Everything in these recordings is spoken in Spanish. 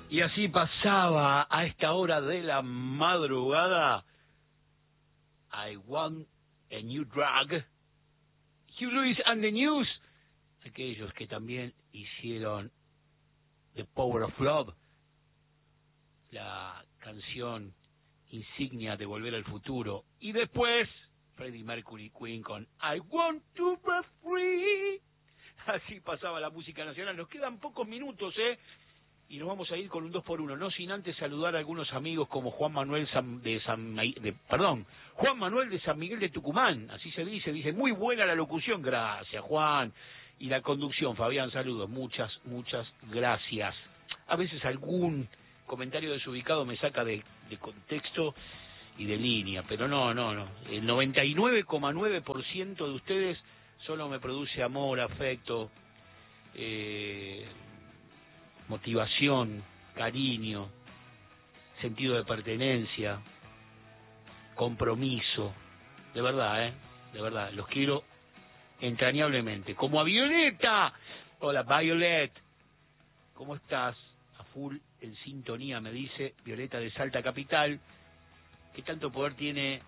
Y así pasaba a esta hora de la madrugada I Want a New Drug, Hugh Lewis and the News, aquellos que también hicieron The Power of Love, la canción insignia de Volver al Futuro, y después Freddie Mercury Queen con I Want to Be Free. Así pasaba la música nacional. Nos quedan pocos minutos, y nos vamos a ir con un 2x1, no sin antes saludar a algunos amigos como Juan Manuel de San Miguel de Tucumán, así se dice muy buena la locución, gracias Juan, y la conducción, Fabián, saludos, muchas gracias. A veces algún comentario desubicado me saca de contexto y de línea, pero no, el 99,9% de ustedes solo me produce amor, afecto, motivación, cariño, sentido de pertenencia, compromiso, de verdad, los quiero entrañablemente. Como a Violeta, hola Violet, ¿cómo estás? A full en sintonía, me dice Violeta de Salta Capital. ¿Qué tanto poder tiene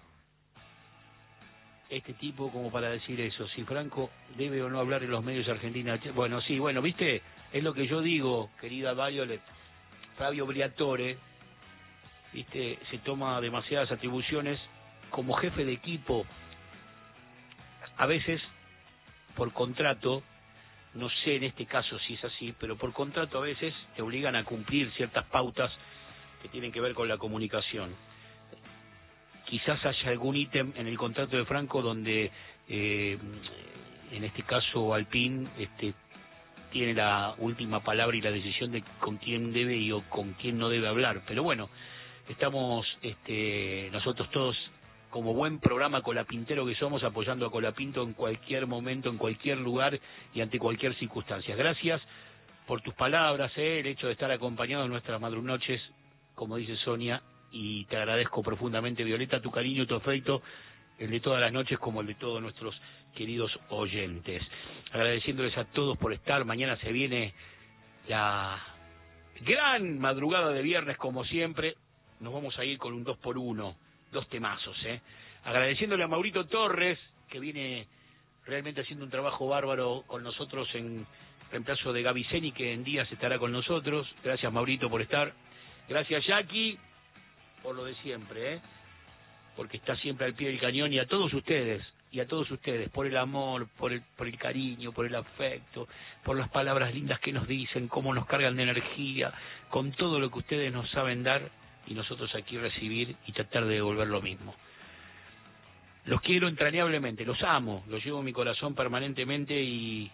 este tipo como para decir eso? Si Franco debe o no hablar en los medios argentinos. Bueno, sí, viste, es lo que yo digo, querida Violet. Fabio Briatore, viste, se toma demasiadas atribuciones como jefe de equipo. A veces, por contrato, no sé en este caso si es así, pero por contrato a veces te obligan a cumplir ciertas pautas que tienen que ver con la comunicación. Quizás haya algún ítem en el contrato de Franco donde, en este caso, Alpine tiene la última palabra y la decisión de con quién debe y o con quién no debe hablar. Pero bueno, estamos nosotros todos, como buen programa colapintero que somos, apoyando a Colapinto en cualquier momento, en cualquier lugar y ante cualquier circunstancia. Gracias por tus palabras, el hecho de estar acompañado en nuestras madrunoches, como dice Sonia, y te agradezco profundamente, Violeta, tu cariño, tu afecto, el de todas las noches como el de todos nuestros queridos oyentes. Agradeciéndoles a todos por estar. Mañana se viene la gran madrugada de viernes, como siempre. Nos vamos a ir con un 2x1, 2 temazos, Agradeciéndole a Maurito Torres, que viene realmente haciendo un trabajo bárbaro con nosotros en reemplazo de Gaby Zeni, que en días estará con nosotros. Gracias, Maurito, por estar. Gracias, Jackie, por lo de siempre, porque está siempre al pie del cañón, y a todos ustedes, por el amor, por el cariño, por el afecto, por las palabras lindas que nos dicen, cómo nos cargan de energía, con todo lo que ustedes nos saben dar, y nosotros aquí recibir y tratar de devolver lo mismo. Los quiero entrañablemente, los amo, los llevo en mi corazón permanentemente, y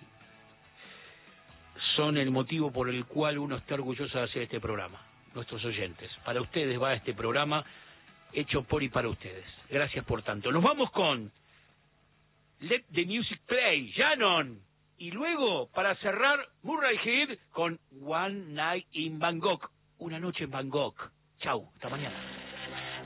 son el motivo por el cual uno está orgulloso de hacer este programa. Nuestros oyentes, para ustedes va este programa hecho por y para ustedes. Gracias por tanto. Nos vamos con Let the Music Play, Shannon, y luego, para cerrar, Murray Head con One Night in Bangkok, una noche en Bangkok. Chau, hasta mañana.